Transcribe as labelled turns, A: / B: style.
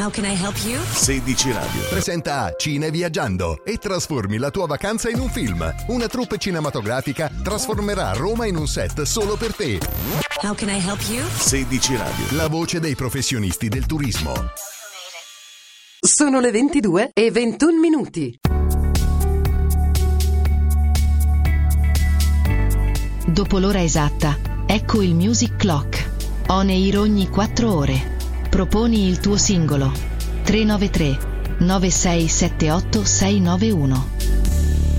A: How can I help you?
B: 16 Radio presenta Cine Viaggiando e trasformi la tua vacanza in un film. Una troupe cinematografica trasformerà Roma in un set solo per te.
A: How can I help you?
B: 16 Radio, la voce dei professionisti del turismo.
C: Sono le 22:21.
D: Dopo l'ora esatta, ecco il Music Clock. On air ogni 4 ore. Proponi il tuo singolo. 393 9678 691.